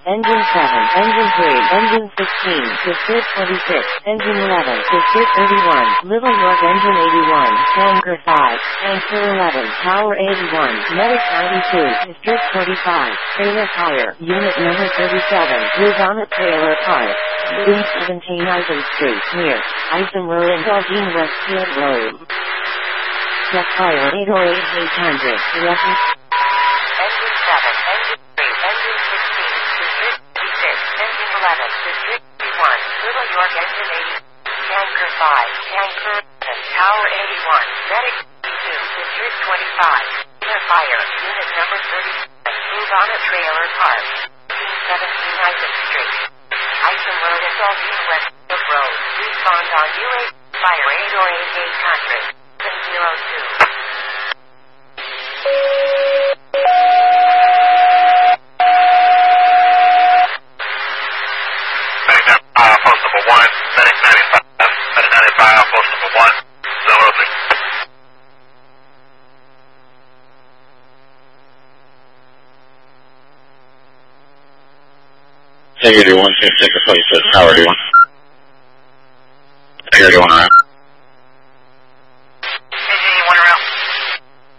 Engine 7, Engine 3, Engine 16, to Grid 26, Engine 11, to Grid 31, Little York Engine 81, Tanker 5, Tanker 11, Tower 81, Medic 92, District 45, Trailer Fire, Unit number 37, Lugana Trailer Park, Boom 17 Isom Street, near Isom Road and Elgin Westfield Road. Check fire 808 800, reference. Engine 7, Engine 3, Engine 16, District 36, Engine 11, District 31, Little York Engine 80, Tanker 5, Tanker 11, Tower 81, Medic 2, District 25, Trailer Fire, Unit number 37, Lugana Trailer Park, Boom 17 Isom Street, Isom Road and Elgin Westfield Road. Respond on UA Fire 808 800. 702. Post number 1, Medic 95, Medic 95, post number 1, zone opening. Take 81, take a place, Tower 81. Take 81 around.